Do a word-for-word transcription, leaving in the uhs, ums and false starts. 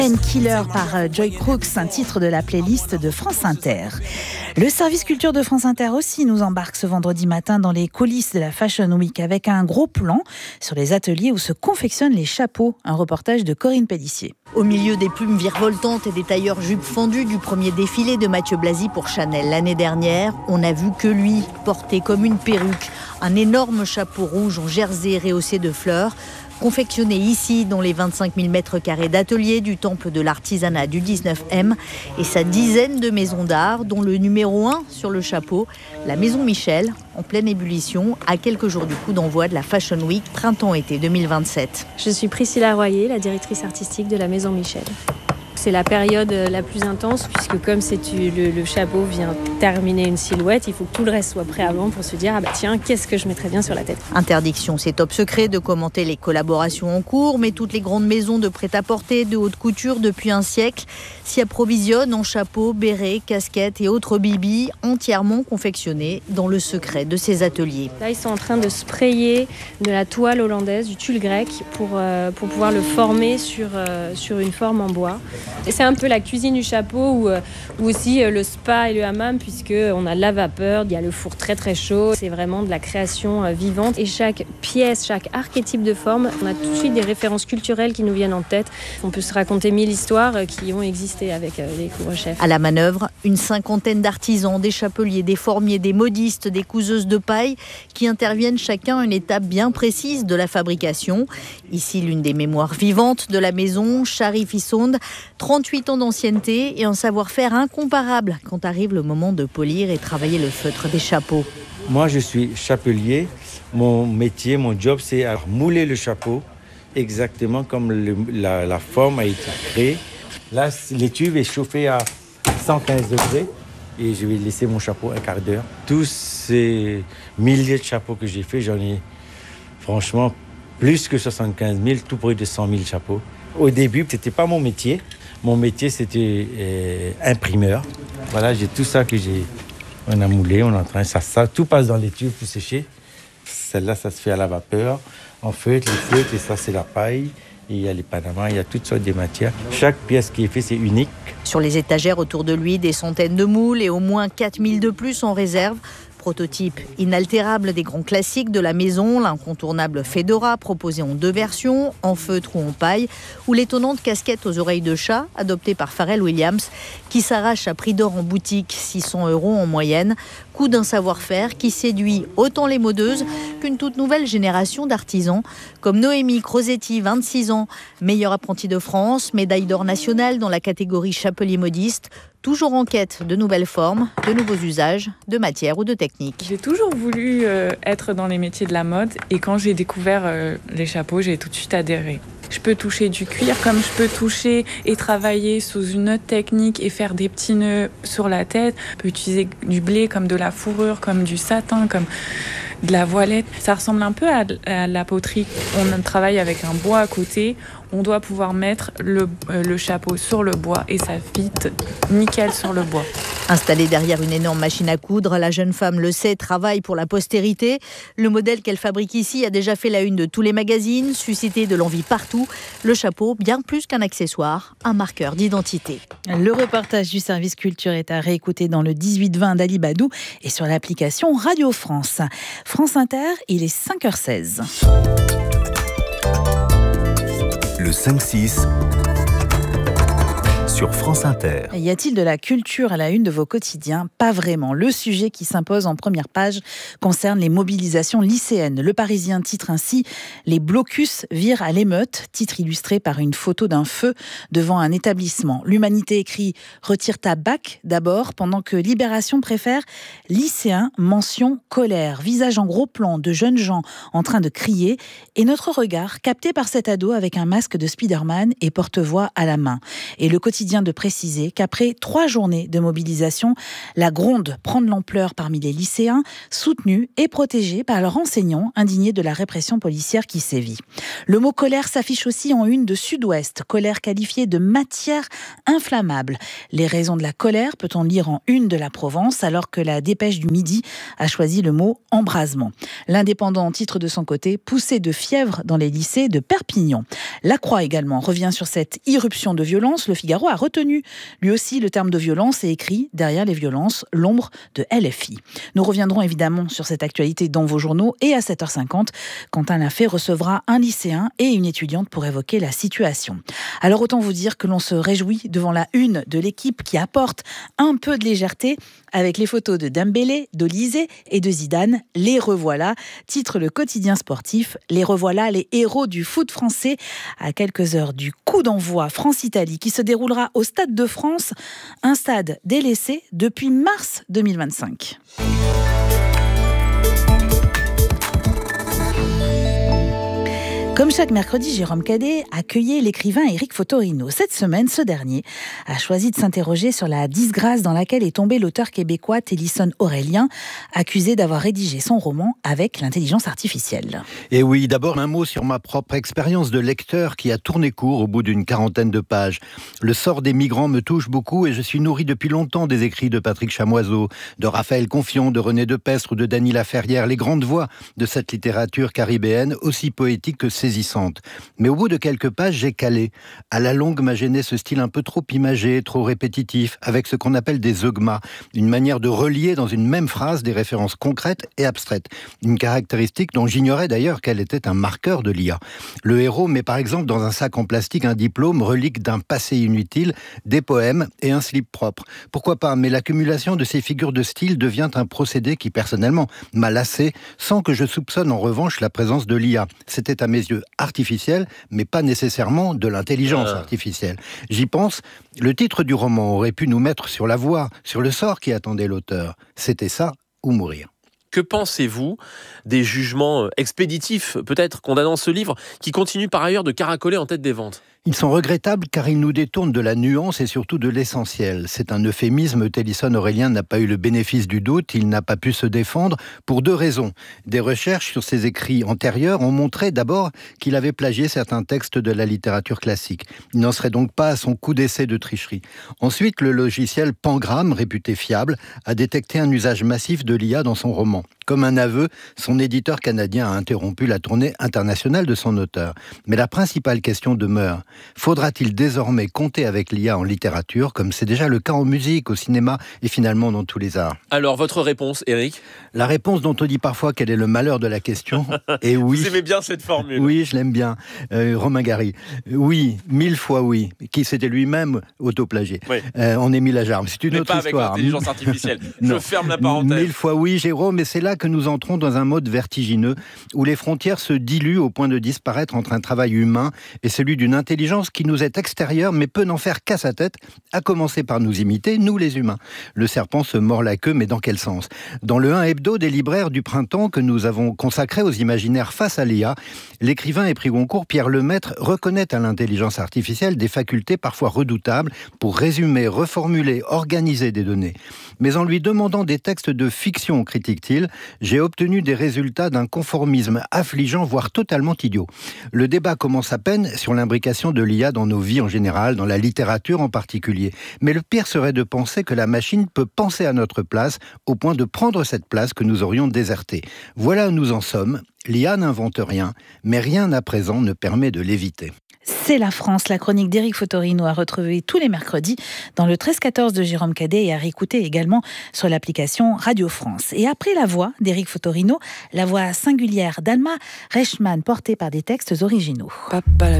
And Killer par Joy Crooks, un titre de la playlist de France Inter. Le service culture de France Inter aussi nous embarque ce vendredi matin dans les coulisses de la Fashion Week avec un gros plan sur les ateliers où se confectionnent les chapeaux. Un reportage de Corinne Pélissier. Au milieu des plumes virevoltantes et des tailleurs jupes fendues du premier défilé de Mathieu Blazy pour Chanel l'année dernière, on n'a vu que lui, porté comme une perruque, un énorme chapeau rouge en jersey rehaussé de fleurs, confectionné ici dans les vingt-cinq mille mètres carrés d'atelier du temple de l'artisanat du dix-neuf M et sa dizaine de maisons d'art, dont le numéro un sur le chapeau, la Maison Michel, en pleine ébullition, à quelques jours du coup d'envoi de la Fashion Week printemps-été deux mille vingt-sept. Je suis Priscilla Royer, la directrice artistique de la Maison Michel. C'est la période la plus intense puisque comme c'est le, le chapeau vient terminer une silhouette, il faut que tout le reste soit prêt avant pour se dire ah bah tiens, qu'est-ce que je mettrais bien sur la tête. Interdiction, c'est top secret de commenter les collaborations en cours, mais toutes les grandes maisons de prêt-à-porter, de haute couture depuis un siècle s'y approvisionnent en chapeaux, bérets, casquettes et autres bibis entièrement confectionnés dans le secret de ces ateliers. Là, ils sont en train de sprayer de la toile hollandaise, du tulle grec pour, euh, pour pouvoir le former sur, euh, sur une forme en bois. Et c'est un peu la cuisine du chapeau ou, ou aussi le spa et le hammam puisqu'on a la vapeur, il y a le four très très chaud. C'est vraiment de la création vivante et chaque pièce, chaque archétype de forme, on a tout de suite des références culturelles qui nous viennent en tête. On peut se raconter mille histoires qui ont existé avec les couvre-chefs. À la manœuvre, une cinquantaine d'artisans, des chapeliers, des formiers, des modistes, des couseuses de paille qui interviennent chacun à une étape bien précise de la fabrication. Ici, l'une des mémoires vivantes de la maison, Sharif Issonde, trente-huit ans d'ancienneté et un savoir-faire incomparable quand arrive le moment de polir et travailler le feutre des chapeaux. Moi, je suis chapelier. Mon métier, mon job, c'est à mouler le chapeau exactement comme le, la, la forme a été créée. Là, l'étube est chauffée à cent quinze degrés et je vais laisser mon chapeau un quart d'heure. Tous ces milliers de chapeaux que j'ai faits, j'en ai franchement plus que soixante-quinze mille, tout près de cent mille chapeaux. Au début, ce n'était pas mon métier. Mon métier, c'était euh, imprimeur. Voilà, j'ai tout ça que j'ai... On a moulé, on est en train... Ça, ça, tout passe dans les tubes pour sécher. Celle-là, ça se fait à la vapeur. En feutre, les feutres, et ça, c'est la paille. Et il y a les panamas, il y a toutes sortes de matières. Chaque pièce qui est faite, c'est unique. Sur les étagères autour de lui, des centaines de moules et au moins quatre mille de plus en réserve. Prototype inaltérable des grands classiques de la maison, l'incontournable Fedora proposé en deux versions, en feutre ou en paille, ou l'étonnante casquette aux oreilles de chat adoptée par Pharrell Williams qui s'arrache à prix d'or en boutique, six cents euros en moyenne. Coup d'un savoir-faire qui séduit autant les modeuses qu'une toute nouvelle génération d'artisans comme Noémie Crosetti, vingt-six ans, meilleure apprentie de France, médaille d'or nationale dans la catégorie chapelier modiste, toujours en quête de nouvelles formes, de nouveaux usages, de matières ou de techniques. J'ai toujours voulu euh, être dans les métiers de la mode et quand j'ai découvert euh, les chapeaux, j'ai tout de suite adhéré. Je peux toucher du cuir comme je peux toucher et travailler sous une autre technique et faire des petits nœuds sur la tête. Je peux utiliser du blé comme de la fourrure, comme du satin, comme de la voilette. Ça ressemble un peu à, à la poterie. On travaille avec un bois à côté. On doit pouvoir mettre le, euh, le chapeau sur le bois et ça fit nickel sur le bois. Installée derrière une énorme machine à coudre, la jeune femme le sait, travaille pour la postérité. Le modèle qu'elle fabrique ici a déjà fait la une de tous les magazines, suscité de l'envie partout. Le chapeau, bien plus qu'un accessoire, un marqueur d'identité. Le reportage du service culture est à réécouter dans le dix-huit vingt d'Ali Badou et sur l'application Radio France. France Inter, il est cinq heures seize. Le cinq six sur France Inter. Y a-t-il de la culture à la une de vos quotidiens ? Pas vraiment. Le sujet qui s'impose en première page concerne les mobilisations lycéennes. Le Parisien titre ainsi « Les blocus virent à l'émeute », titre illustré par une photo d'un feu devant un établissement. L'Humanité écrit « Retire ta bac d'abord », pendant que Libération préfère « Lycéens, mention colère », visage en gros plan de jeunes gens en train de crier, et notre regard capté par cet ado avec un masque de Spider-Man et porte-voix à la main. Et le quotidien quotidien de préciser qu'après trois journées de mobilisation, la gronde prend de l'ampleur parmi les lycéens, soutenus et protégés par leurs enseignants, indignés de la répression policière qui sévit. Le mot colère s'affiche aussi en une de Sud-Ouest, colère qualifiée de matière inflammable. Les raisons de la colère peut-on lire en une de la Provence, alors que la Dépêche du Midi a choisi le mot embrasement. L'Indépendant titre de son côté « Poussée de fièvre dans les lycées de Perpignan ». La Croix également revient sur cette irruption de violence. Le Figaro a retenu lui aussi le terme de violence et écrit « Derrière les violences, l'ombre de L F I ». Nous reviendrons évidemment sur cette actualité dans vos journaux et à sept heures cinquante, Quentin Lafay recevra un lycéen et une étudiante pour évoquer la situation. Alors autant vous dire que l'on se réjouit devant la une de l'équipe qui apporte un peu de légèreté avec les photos de Dembélé, d'Olise et de Zidane. Les revoilà, titre le quotidien sportif. Les revoilà, les héros du foot français, à quelques heures du coup d'envoi France-Italie qui se déroulera au Stade de France, un stade délaissé depuis mars deux mille vingt-cinq. Comme chaque mercredi, Jérôme Cadet accueillait l'écrivain Éric Fotorino. Cette semaine, ce dernier a choisi de s'interroger sur la disgrâce dans laquelle est tombé l'auteur québécois Télisson Aurélien, accusé d'avoir rédigé son roman avec l'intelligence artificielle. Et oui, d'abord un mot sur ma propre expérience de lecteur qui a tourné court au bout d'une quarantaine de pages. Le sort des migrants me touche beaucoup et je suis nourri depuis longtemps des écrits de Patrick Chamoiseau, de Raphaël Confion, de René Depestre ou de Dany Laferrière, les grandes voix de cette littérature caribéenne aussi poétique que saisissante. Mais au bout de quelques pages, j'ai calé. À la longue m'a gêné ce style un peu trop imagé, trop répétitif, avec ce qu'on appelle des zeugmas, une manière de relier dans une même phrase des références concrètes et abstraites. Une caractéristique dont j'ignorais d'ailleurs qu'elle était un marqueur de l'I A. Le héros met par exemple dans un sac en plastique un diplôme, relique d'un passé inutile, des poèmes et un slip propre. Pourquoi pas, mais l'accumulation de ces figures de style devient un procédé qui personnellement m'a lassé, sans que je soupçonne en revanche la présence de l'I A. C'était à mes yeux artificiel, mais pas nécessairement de l'intelligence ah. artificielle. J'y pense, le titre du roman aurait pu nous mettre sur la voie, sur le sort qui attendait l'auteur. C'était ça ou mourir. Que pensez-vous des jugements expéditifs, peut-être, condamnant ce livre, qui continue par ailleurs de caracoler en tête des ventes ? Ils sont regrettables car ils nous détournent de la nuance et surtout de l'essentiel. C'est un euphémisme, Télisson Aurélien n'a pas eu le bénéfice du doute, il n'a pas pu se défendre pour deux raisons. Des recherches sur ses écrits antérieurs ont montré d'abord qu'il avait plagié certains textes de la littérature classique. Il n'en serait donc pas à son coup d'essai de tricherie. Ensuite, le logiciel Pangram, réputé fiable, a détecté un usage massif de l'I A dans son roman. Comme un aveu, son éditeur canadien a interrompu la tournée internationale de son auteur. Mais la principale question demeure. Faudra-t-il désormais compter avec l'I A en littérature, comme c'est déjà le cas en musique, au cinéma et finalement dans tous les arts ? Alors, votre réponse, Éric ? La réponse dont on dit parfois quel est le malheur de la question est oui. Vous aimez bien cette formule ? Oui, je l'aime bien. Euh, Romain Gary. Oui, mille fois oui. Qui s'était lui-même autoplagié. Oui. Euh, on est mis la jarme. C'est une Mais autre pas histoire. avec l'intelligence artificielle. Je ferme la parenthèse. Mille fois oui, Jérôme, mais c'est là que nous entrons dans un mode vertigineux où les frontières se diluent au point de disparaître entre un travail humain et celui d'une intelligence qui nous est extérieure mais peut n'en faire qu'à sa tête, à commencer par nous imiter, nous les humains. Le serpent se mord la queue, mais dans quel sens ? Dans le un hebdo des libraires du printemps que nous avons consacré aux imaginaires face à l'I A, l'écrivain et prix Goncourt Pierre Lemaitre reconnaît à l'intelligence artificielle des facultés parfois redoutables pour résumer, reformuler, organiser des données. Mais en lui demandant des textes de fiction, critique-t-il, j'ai obtenu des résultats d'un conformisme affligeant, voire totalement idiot. Le débat commence à peine sur l'imbrication de l'I A dans nos vies en général, dans la littérature en particulier. Mais le pire serait de penser que la machine peut penser à notre place, au point de prendre cette place que nous aurions désertée. Voilà où nous en sommes. L'I A n'invente rien, mais rien à présent ne permet de l'éviter. C'est la France, la chronique d'Éric Fotorino à retrouver tous les mercredis dans le treize quatorze de Jérôme Cadet et à réécouter également sur l'application Radio France. Et après la voix d'Éric Fotorino, la voix singulière d'Alma Reichmann portée par des textes originaux. Papa,